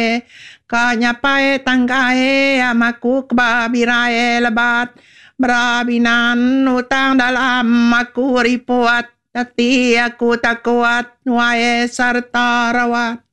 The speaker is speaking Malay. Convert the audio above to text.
Kanyapae tanggae amaku kebabirae lebat. Berabinan utang dalam aku ripuat. Hati aku tak kuat, wae serta rawat.